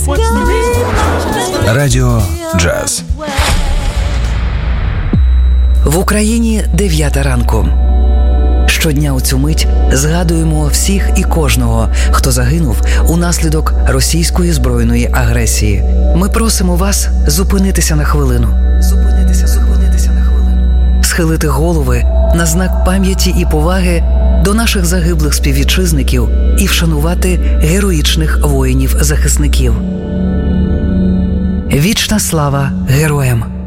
Радіо Джаз. В Україні 9 ранку. Щодня у цю мить згадуємо всіх і кожного, хто загинув унаслідок російської збройної агресії. Ми просимо вас зупинитися на хвилину. Схилити голови на знак пам'яті і поваги до наших загиблих співвітчизників і вшанувати героїчних воїнів-захисників. Вічна слава героям!